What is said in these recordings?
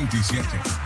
27.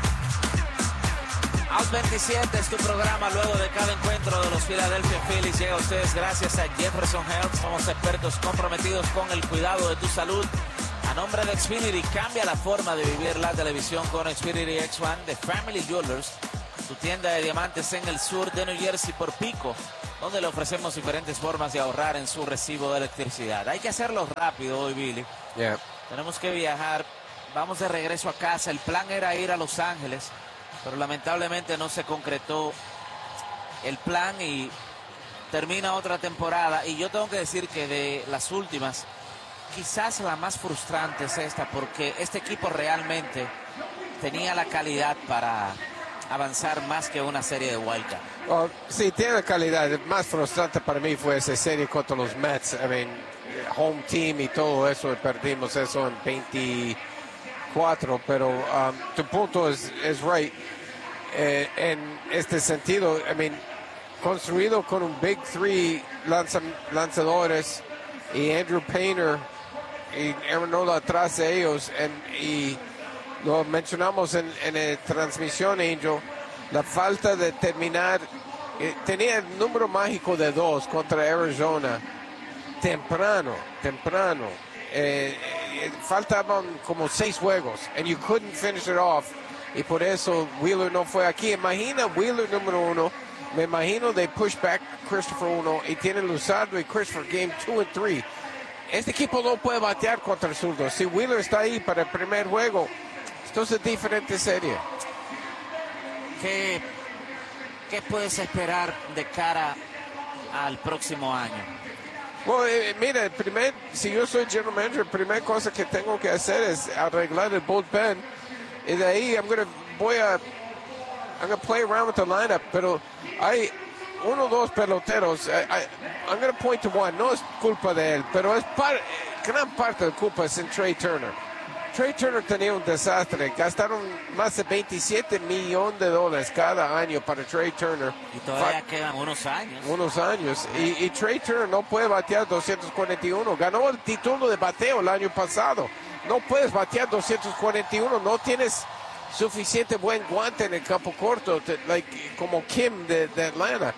Out 27 es tu programa luego de cada encuentro de los Philadelphia Phillies. Llega a ustedes gracias a Jefferson Health. Somos expertos comprometidos con el cuidado de tu salud. A nombre de Xfinity, cambia la forma de vivir la televisión con Xfinity X1 de Family Jewelers, tu tienda de diamantes en el sur de New Jersey por Pico, donde le ofrecemos diferentes formas de ahorrar en su recibo de electricidad. Hay que hacerlo rápido hoy, Billy. Yeah. Tenemos que viajar. Vamos de regreso a casa. El plan era ir a Los Ángeles, pero lamentablemente no se concretó el plan y termina otra temporada. Y yo tengo que decir que de las últimas, quizás la más frustrante es esta, porque este equipo realmente tenía la calidad para avanzar más que una serie de wildcard. Oh, sí, tiene la calidad. El más frustrante para mí fue esa serie contra los Mets. I mean, home team y todo eso, y perdimos eso en 24, pero tu punto es right. En este sentido, I mean, construido con un Big Three lanzadores y Andrew Painter y Aaron Nola atrás de ellos, y lo mencionamos en la transmisión, Angel, la falta de terminar. Tenía el número mágico de 2 contra Arizona temprano. Faltaban como 6 juegos and you couldn't finish it off, y por eso Wheeler no fue aquí. Imagina Wheeler número 1, me imagino de push back Christopher 1 y tienen Luzardo y Christopher game 2 and 3. Este equipo no puede batear contra el zurdo. Si Wheeler está ahí para el primer juego, entonces es diferente serie. ¿Qué puedes esperar de cara al próximo año? Bueno, mira, si yo soy general manager, la primera cosa que tengo que hacer es arreglar el bullpen, y de ahí voy a play around with the lineup, pero hay 1 o 2 peloteros. I'm going to point to one. No es culpa de él, pero gran parte de la culpa es en Trey Turner. Trey Turner tenía un desastre. Gastaron más de $27 millones cada año para Trey Turner. Y todavía quedan unos años. Y Trey Turner no puede batear 241. Ganó el título de bateo el año pasado. No puedes batear 241. No tienes suficiente buen guante en el campo corto, como Kim de Atlanta.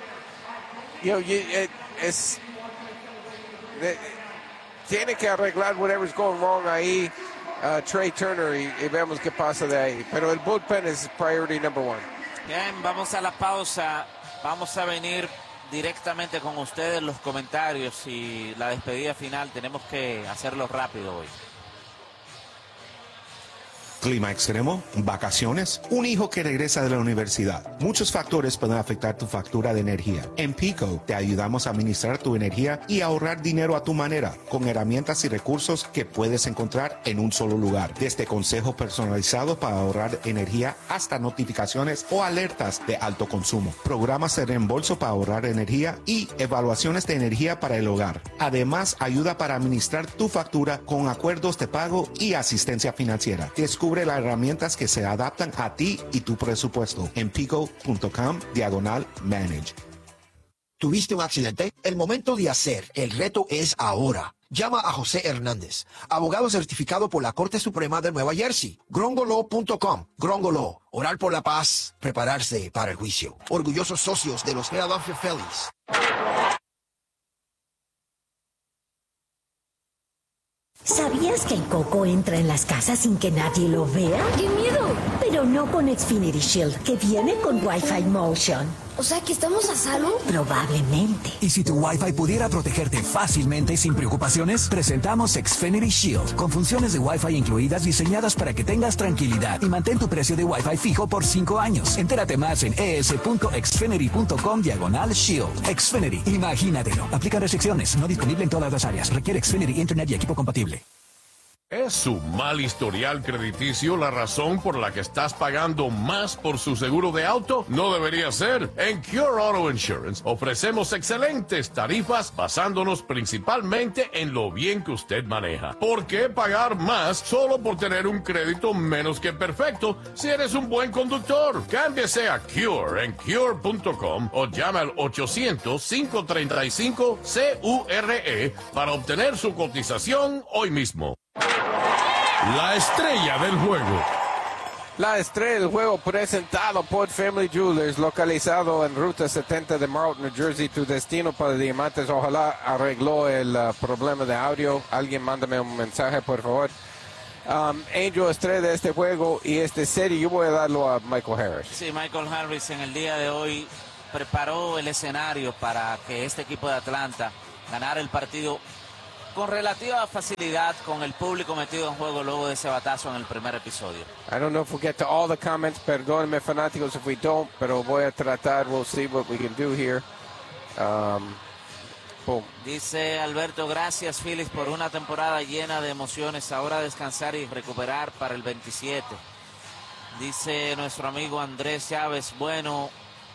Tiene que arreglar whatever's going wrong ahí, Trey Turner, y vemos qué pasa de ahí. Pero el bullpen es priority number 1. Bien, vamos a la pausa. Vamos a venir directamente con ustedes los comentarios y la despedida final. Tenemos que hacerlo rápido hoy. Clima extremo, vacaciones, un hijo que regresa de la universidad. Muchos factores pueden afectar tu factura de energía. En Pico te ayudamos a administrar tu energía y ahorrar dinero a tu manera, con herramientas y recursos que puedes encontrar en un solo lugar. Desde consejos personalizados para ahorrar energía hasta notificaciones o alertas de alto consumo. Programas de reembolso para ahorrar energía y evaluaciones de energía para el hogar. Además, ayuda para administrar tu factura con acuerdos de pago y asistencia financiera. Descubre las herramientas que se adaptan a ti y tu presupuesto en pico.com/manage. ¿Tuviste un accidente? El momento de hacer el reto es ahora. Llama a José Hernández, abogado certificado por la Corte Suprema de Nueva Jersey. grongolaw.com. Grongo Law. Orar por la paz, prepararse para el juicio. Orgullosos socios de los Philadelphia Phillies. ¿Sabías que el coco entra en las casas sin que nadie lo vea? ¡Qué miedo! Pero no con Xfinity Shield, que viene con Wi-Fi Motion. O sea, ¿que estamos a salvo? Probablemente. ¿Y si tu Wi-Fi pudiera protegerte fácilmente y sin preocupaciones? Presentamos Xfinity Shield, con funciones de Wi-Fi incluidas diseñadas para que tengas tranquilidad y mantén tu precio de Wi-Fi fijo por 5 años. Entérate más en es.xfinity.com/shield. Xfinity, imagínatelo. Aplica restricciones, no disponible en todas las áreas. Requiere Xfinity Internet y equipo compatible. ¿Es su mal historial crediticio la razón por la que estás pagando más por su seguro de auto? No debería ser. En Cure Auto Insurance ofrecemos excelentes tarifas basándonos principalmente en lo bien que usted maneja. ¿Por qué pagar más solo por tener un crédito menos que perfecto si eres un buen conductor? Cámbiese a Cure en Cure.com o llame al 800-535-CURE para obtener su cotización hoy mismo. La estrella del juego. La estrella del juego presentado por Family Jewelers, localizado en Ruta 70 de Marlton, New Jersey. Tu destino para diamantes. Ojalá arregló el problema de audio. Alguien mándame un mensaje, por favor. Angel, estrella de este juego y esta serie, yo voy a darlo a Michael Harris. Sí, Michael Harris en el día de hoy preparó el escenario para que este equipo de Atlanta ganara el partido con relativa facilidad, con el público metido en juego luego de ese batazo en el primer episodio. I don't know if we'll get to all the comments. Perdónenme, fanáticos, if we don't, pero voy a tratar. We'll see what we can do here. Boom. Dice Alberto, gracias Phillies por una temporada llena de emociones. Ahora descansar y recuperar para el 27. Dice nuestro amigo Andrés Chávez, bueno,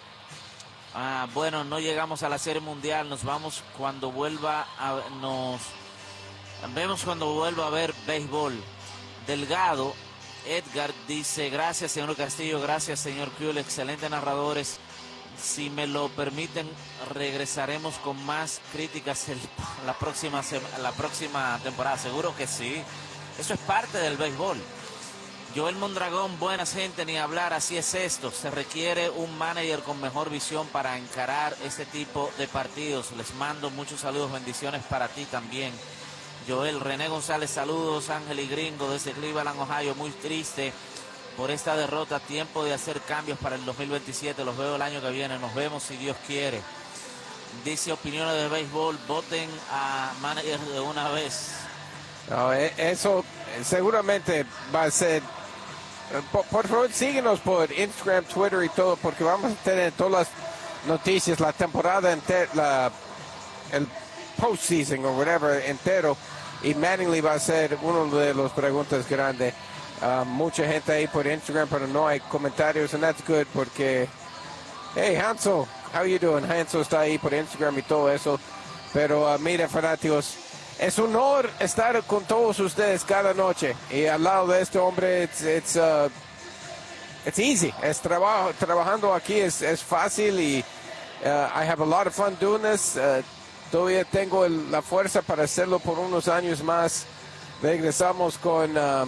no llegamos a la Serie Mundial, nos vamos cuando vuelva a vemos cuando vuelva a ver béisbol. Delgado Edgar dice, gracias señor Castillo, gracias señor Kuhl, excelentes narradores. Si me lo permiten, regresaremos con más críticas la próxima temporada. Seguro que sí. Eso es parte del béisbol. Joel Mondragón, buenas gente, ni hablar, así es esto. Se requiere un manager con mejor visión para encarar este tipo de partidos. Les mando muchos saludos, bendiciones para ti también. Joel, René González, saludos. Ángel y Gringo desde Cleveland, Ohio, muy triste por esta derrota. Tiempo de hacer cambios para el 2027. Los veo el año que viene. Nos vemos si Dios quiere. Dice opiniones de béisbol. Voten a manager de una vez. No, eso seguramente va a ser. Por favor, síguenos por Instagram, Twitter y todo, porque vamos a tener todas las noticias, la temporada entera, el postseason o whatever entero. Y Mattingly va a ser uno de los preguntas grandes. Mucha gente ahí por Instagram, pero no hay comentarios, and that's good porque, hey, Hansel, how you doing? Hansel está ahí por Instagram y todo eso. Pero mira, fanáticos, es un honor estar con todos ustedes cada noche. Y al lado de este hombre, it's easy. Trabajando aquí es fácil y I have a lot of fun doing this. Todavía tengo la fuerza para hacerlo por unos años más. Regresamos con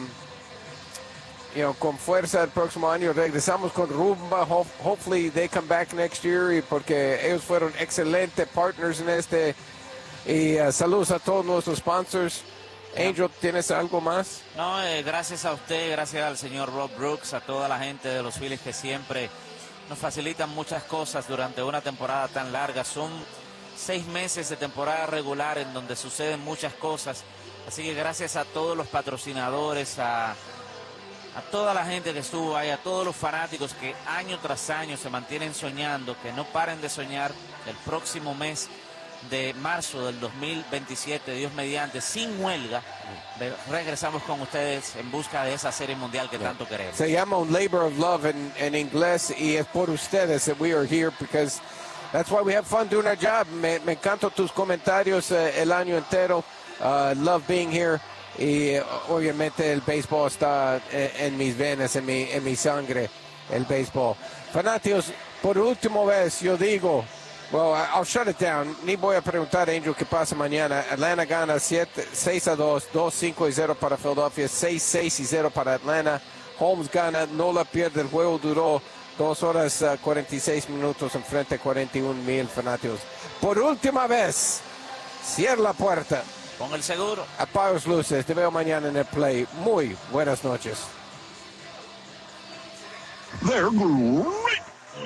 fuerza el próximo año. Regresamos con Rumba. Hopefully they come back next year. Y porque ellos fueron excelentes partners en este. Y saludos a todos nuestros sponsors. Angel, ¿tienes algo más? No, gracias a usted, gracias al señor Rob Brooks, a toda la gente de los Phillies que siempre nos facilitan muchas cosas durante una temporada tan larga. Son 6 meses de temporada regular en donde suceden muchas cosas. Así que gracias a todos los patrocinadores, a toda la gente que estuvo ahí, a todos los fanáticos que año tras año se mantienen soñando, que no paren de soñar. El próximo mes de marzo del 2027, Dios mediante, sin huelga, regresamos con ustedes en busca de esa serie mundial que tanto queremos. Se llama un labor of love en inglés y es por ustedes that we are here because that's why we have fun doing our job. Me encantan tus comentarios el año entero. Love being here. Y obviamente el béisbol está en mis venas, en mi sangre, el béisbol. Fanáticos, por última vez yo digo, well, I'll shut it down. Ni voy a preguntar a Angel qué pasa mañana. Atlanta gana 6-2, 2-5-0 para Philadelphia, 6-6-0 para Atlanta. Holmes gana, no la pierde. El juego duró 2 horas 46 minutos en frente a 41,000 fanáticos. Por última vez, cierra la puerta. Con el seguro. Apaga las luces. Te veo mañana en el play. Muy buenas noches. They're great.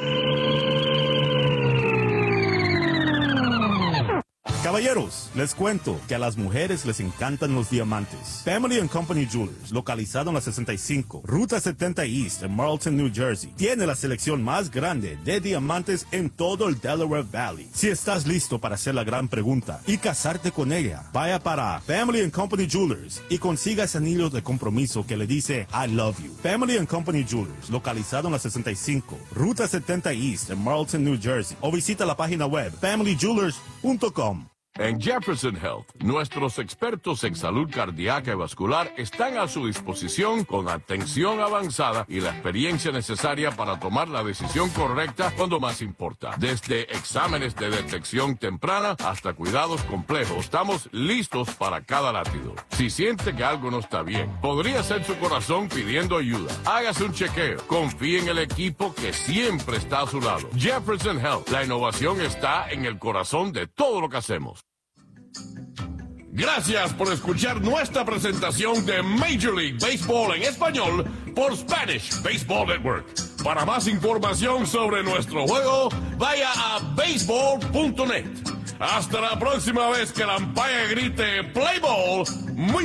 Caballeros, les cuento que a las mujeres les encantan los diamantes. Family & Company Jewelers, localizado en la 65, Ruta 70 East en Marlton, New Jersey, tiene la selección más grande de diamantes en todo el Delaware Valley. Si estás listo para hacer la gran pregunta y casarte con ella, vaya para Family & Company Jewelers y consiga ese anillo de compromiso que le dice I love you. Family & Company Jewelers, localizado en la 65, Ruta 70 East en Marlton, New Jersey, o visita la página web familyjewelers.com. En Jefferson Health, nuestros expertos en salud cardíaca y vascular están a su disposición con atención avanzada y la experiencia necesaria para tomar la decisión correcta cuando más importa. Desde exámenes de detección temprana hasta cuidados complejos, estamos listos para cada latido. Si siente que algo no está bien, podría ser su corazón pidiendo ayuda. Hágase un chequeo. Confíe en el equipo que siempre está a su lado. Jefferson Health. La innovación está en el corazón de todo lo que hacemos. Gracias por escuchar nuestra presentación de Major League Baseball en español por Spanish Baseball Network. Para más información sobre nuestro juego, vaya a baseball.net. Hasta la próxima vez que la umpire grite play ball. Muy